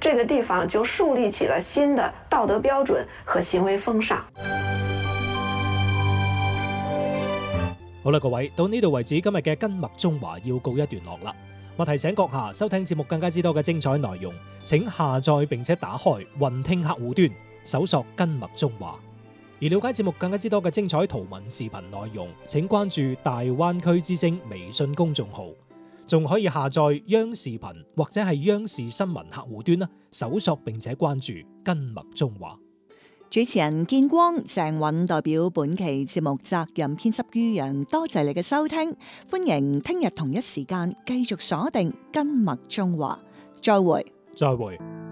這個地方就樹立起了新的道德標準和行為風尚。 好啦，各位，到呢度為止，今日嘅根脈中華要告一段落啦。我提醒閣下收聽節目更加之多嘅精彩內容，請下載並且打開雲聽客戶端，搜索根脈中華。而了解節目更加之多嘅精彩圖文視頻內容，請關注大灣區之聲微信公眾號，仲可以下載央視頻或者係央視新聞客戶端啦，搜索並且關注根脈中華。 主持人建光、鄭韻代表本期節目責任編輯于洋，多謝你嘅收聽，歡迎聽日同一時間繼續鎖定根脈中華，再會。 再會。